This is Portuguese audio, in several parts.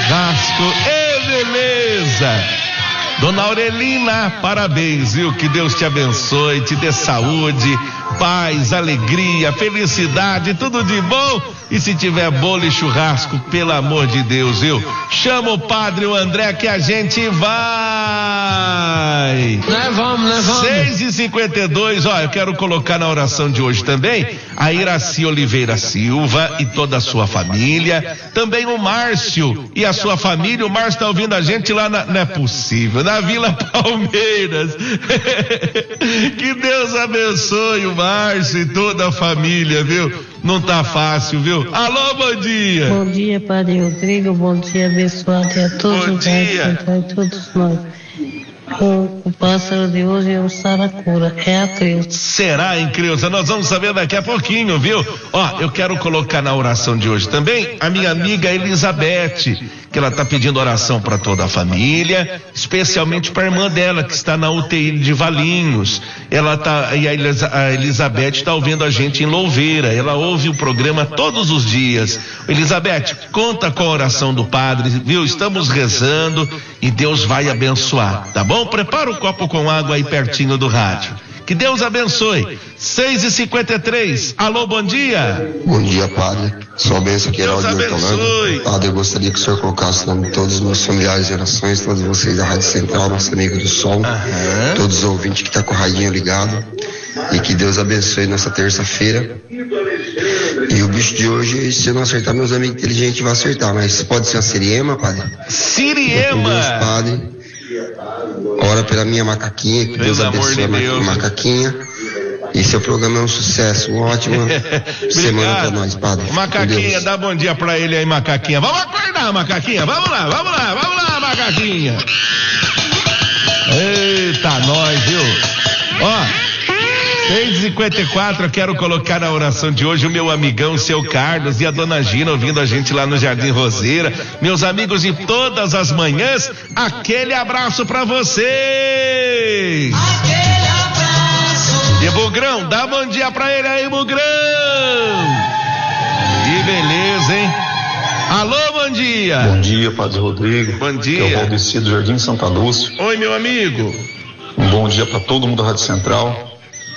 churrasco. Beleza! Dona Aurelina, parabéns, viu? Que Deus te abençoe, te dê saúde, paz, alegria, felicidade, tudo de bom. E se tiver bolo e churrasco, pelo amor de Deus, viu? Chama o padre, o André, que a gente vai. Nós vamos. 6h52, ó, eu quero colocar na oração de hoje também a Iraci Oliveira Silva e toda a sua família, também o Márcio e a sua família. O Márcio tá ouvindo a gente lá não é possível, na Vila Palmeiras. Que Deus abençoe o Márcio e toda a família, viu? Não tá fácil, viu? Alô, bom dia. Bom dia, Padre Rodrigo. Bom dia, abençoado a todos. Bom dia. A todos nós. O pássaro de hoje é o Saracura, é a Creuza. Será, hein, Creuza? Nós vamos saber daqui a pouquinho, viu? Ó, eu quero colocar na oração de hoje também a minha amiga Elizabeth, que ela tá pedindo oração para toda a família, especialmente para a irmã dela, que está na UTI de Valinhos. A Elizabeth tá ouvindo a gente em Louveira, ela ouve o programa todos os dias. Elizabeth, conta com a oração do padre, viu? Estamos rezando e Deus vai abençoar, tá bom? Prepara o copo com água aí pertinho do rádio. Que Deus abençoe. 6h53. Alô, bom dia. Bom dia, padre. Sua bênção aqui, Deus Heraldo de abençoe. Padre, eu gostaria que o senhor colocasse o nome de todos os meus familiares e orações, todos vocês da Rádio Central, nosso amigo do Sol, todos os ouvintes que tá com o radinho ligado, e que Deus abençoe nessa terça-feira. E o bicho de hoje, se eu não acertar, meus amigos inteligentes vão acertar, mas pode ser a Siriema, padre? Siriema. Deus, padre. Ora pela minha macaquinha, que Deus abençoe a minha macaquinha. E seu programa é um sucesso, uma ótima semana pra nós, padre. Macaquinha, dá bom dia pra ele aí, macaquinha. Vamos acordar, macaquinha. Vamos lá, macaquinha. Eita, nós, viu? Ó, 6h54, eu quero colocar na oração de hoje o meu amigão, seu Carlos, e a dona Gina ouvindo a gente lá no Jardim Roseira. Meus amigos de todas as manhãs, aquele abraço pra vocês. Aquele abraço. E Bugrão, dá bom dia pra ele aí, Bugrão. Que beleza, hein? Alô, bom dia. Bom dia, Padre Rodrigo. Bom dia. É o Valdeci do Jardim Santa Lúcia. Oi, meu amigo. Um bom dia pra todo mundo da Rádio Central.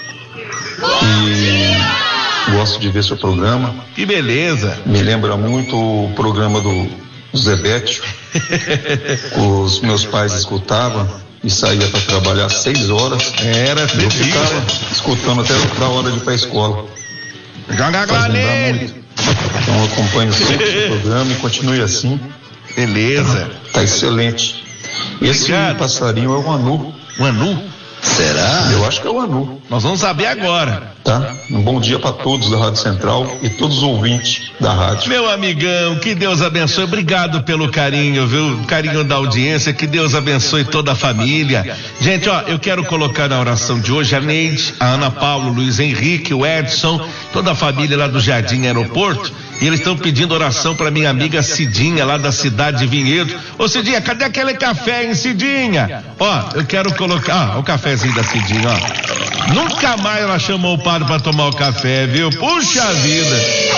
E gosto de ver seu programa. Que beleza. Me lembra muito o programa do Zebete. Os meus pais escutavam e saía para trabalhar às 6 horas. Era eu ficava escutando até a hora de ir para a escola. Joga água nele. Então eu acompanho sempre o programa e continue assim. Beleza. Tá excelente. Esse passarinho é o anu. O anu? Será? Eu acho que é o anu. Nós vamos saber agora. Tá? Um bom dia para todos da Rádio Central e todos os ouvintes da rádio. Meu amigão, que Deus abençoe. Obrigado pelo carinho, viu? O carinho da audiência. Que Deus abençoe toda a família. Gente, ó, eu quero colocar na oração de hoje a Neide, a Ana Paula, o Luiz Henrique, o Edson, toda a família lá do Jardim Aeroporto. E eles estão pedindo oração para minha amiga Cidinha, lá da cidade de Vinhedo. Ô Cidinha, cadê aquele café, hein, Cidinha? Ó, eu quero colocar, ó, o cafezinho da Cidinha, ó. Nunca mais ela chamou o padre para tomar o café, viu? Puxa vida.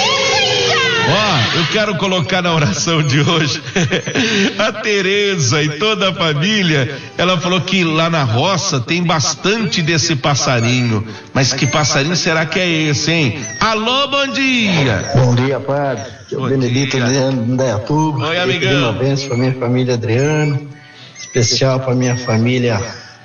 Ó, eu quero colocar na oração de hoje a Tereza e toda a família. Ela falou que lá na roça tem bastante desse passarinho. Mas que passarinho será que é esse, hein? Alô, bom dia. Bom dia, padre. Bom Benedito dia. Adriano de Indaiatuba. Oi, amigão. Uma bênção para minha família Adriano, especial para minha família,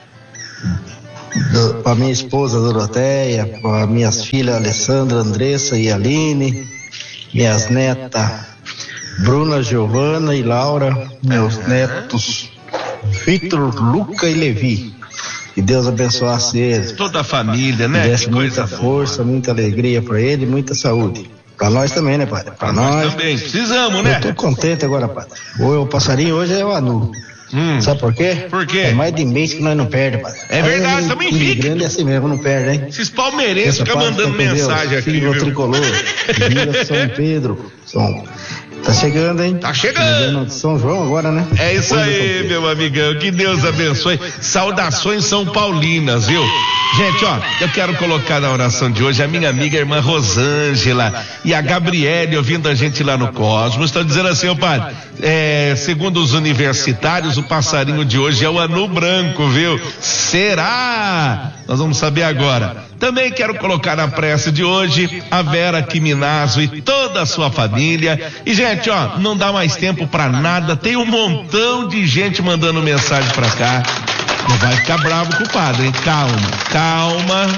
para minha esposa Doroteia, para minhas filhas Alessandra, Andressa e Aline, minhas netas Bruna, Giovana e Laura, meus netos Vitor, Luca e Levi. Que Deus abençoasse eles. Toda a família, né? Desse muita força, muita alegria para ele, muita saúde. Para nós também, né, padre? Para nós também. Precisamos, né? Eu tô contente agora, padre. O passarinho hoje é o anu. Sabe por quê? Por quê? É mais de mês que nós não perdemos, padre. É verdade, também fica. Grande é assim mesmo, não perde, hein? Esses palmeirenses ficam mandando mensagem aqui, viu? viu? Tricolor. Viva São Pedro. Tá chegando, hein? Tá chegando. De São João agora, né? É isso aí, meu amigão. Que Deus abençoe. Saudações São Paulinas, viu? Gente, ó, eu quero colocar na oração de hoje a minha amiga a irmã Rosângela e a Gabriele ouvindo a gente lá no Cosmos. Estão dizendo assim, ó padre, segundo os universitários, o passarinho de hoje é o anu branco, viu? Será? Nós vamos saber agora. Também quero colocar na prece de hoje a Vera Quiminazo e toda a sua família. E, gente, ó, não dá mais tempo pra nada. Tem um montão de gente mandando mensagem pra cá. Não vai ficar bravo com o padre, hein? Calma.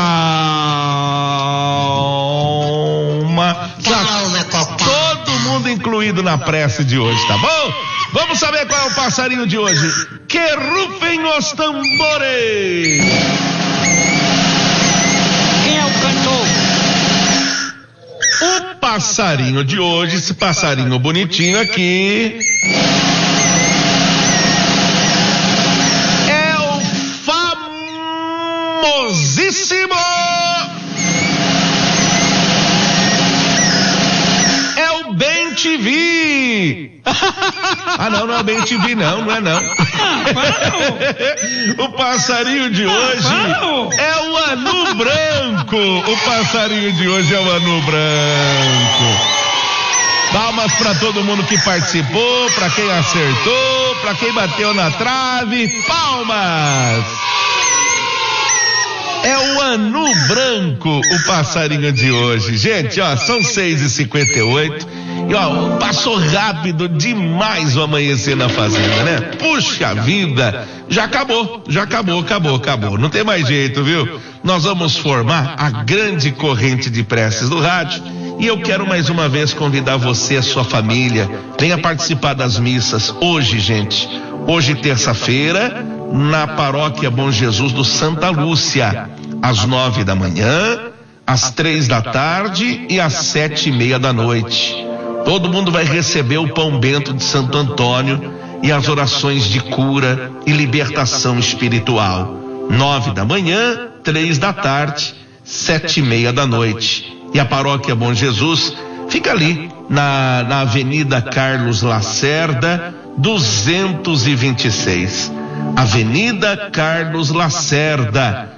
Calma, Cocó. Todo mundo incluído na prece de hoje, tá bom? Vamos saber qual é o passarinho de hoje. Que rufem os tambores! Quem é o cantor? O passarinho de hoje, esse passarinho bonitinho aqui, é o famosíssimo, é o Bem-TV. Não é o Bem-TV, não é não. O passarinho de hoje é o anu branco. O passarinho de hoje é o anu branco. Palmas para todo mundo que participou, para quem acertou, para quem bateu na trave. Palmas! É o anu branco, o passarinho de hoje. Gente, ó, são 6h58. E ó, passou rápido demais o amanhecer na fazenda, né? Puxa vida, já acabou. Não tem mais jeito, viu? Nós vamos formar a grande corrente de preces do rádio. E eu quero mais uma vez convidar você e a sua família. Venha participar das missas hoje, gente. Hoje, terça-feira, na Paróquia Bom Jesus do Santa Lúcia, às 9 da manhã, às 3 da tarde e às 7:30 da noite. Todo mundo vai receber o pão bento de Santo Antônio e as orações de cura e libertação espiritual. 9 da manhã, 3 da tarde, 7:30 da noite. E a Paróquia Bom Jesus fica ali na Avenida Carlos Lacerda, 226. Avenida Carlos Lacerda,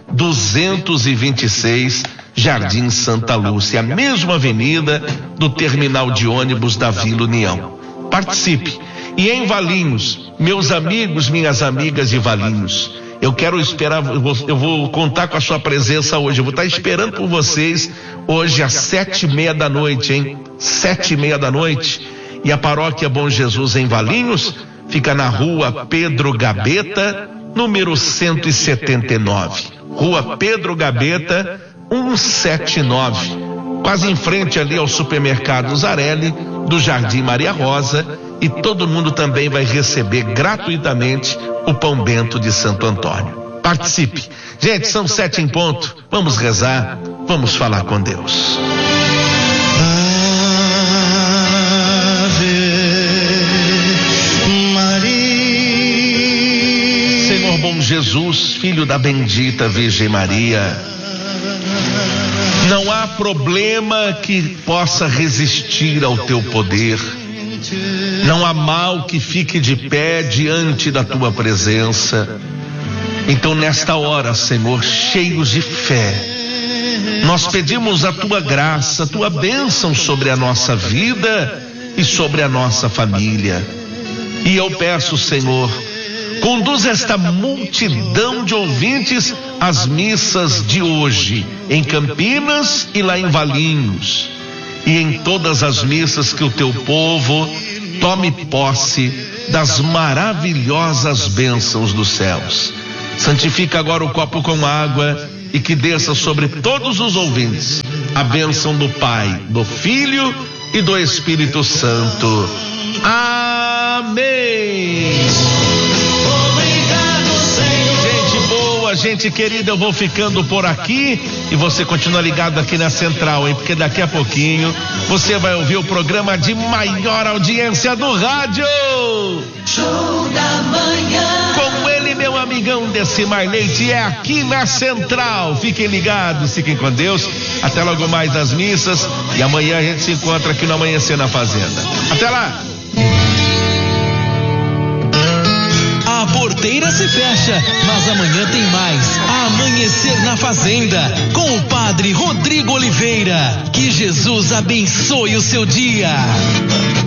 226, Jardim Santa Lúcia, a mesma avenida do terminal de ônibus da Vila União. Participe. E em Valinhos, meus amigos, minhas amigas de Valinhos, eu quero esperar, eu vou contar com a sua presença hoje. Eu vou estar esperando por vocês hoje às 7:30 da noite, hein? 7:30 da noite. E a Paróquia Bom Jesus em Valinhos fica na Rua Pedro Gabeta, número 179. Rua Pedro Gabeta, 179. Quase em frente ali ao supermercado Zarelli, do Jardim Maria Rosa. E todo mundo também vai receber gratuitamente o pão bento de Santo Antônio. Participe. Gente, são 7 em ponto. Vamos rezar, vamos falar com Deus. Senhor bom Jesus, Filho da bendita Virgem Maria, não há problema que possa resistir ao teu poder. Não há mal que fique de pé diante da tua presença. Então, nesta hora, Senhor, cheios de fé, nós pedimos a tua graça, a tua bênção sobre a nossa vida e sobre a nossa família. E eu peço, Senhor, conduz esta multidão de ouvintes às missas de hoje, em Campinas e lá em Valinhos. E em todas as missas que o teu povo tome posse das maravilhosas bênçãos dos céus. Santifica agora o copo com água e que desça sobre todos os ouvintes a bênção do Pai, do Filho e do Espírito Santo. Amém. Gente querida, eu vou ficando por aqui e você continua ligado aqui na Central, hein? Porque daqui a pouquinho você vai ouvir o programa de maior audiência do rádio. Show da Manhã. Com ele meu amigão Decimar Leite, é aqui na Central. Fiquem ligados, fiquem com Deus. Até logo mais nas missas. E amanhã a gente se encontra aqui no Amanhecer na Fazenda. Até lá! A porteira se fecha, mas amanhã tem mais. Amanhecer na Fazenda, com o Padre Rodrigo Oliveira. Que Jesus abençoe o seu dia.